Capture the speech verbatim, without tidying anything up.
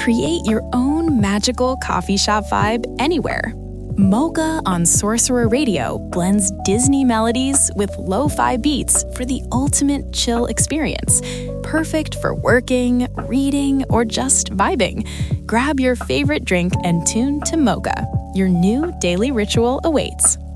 Create your own magical coffee shop vibe anywhere. Mocha on Sorcerer Radio blends Disney melodies with lo-fi beats for the ultimate chill experience. Perfect for working, reading, or just vibing. Grab your favorite drink and tune to Mocha. Your new daily ritual awaits.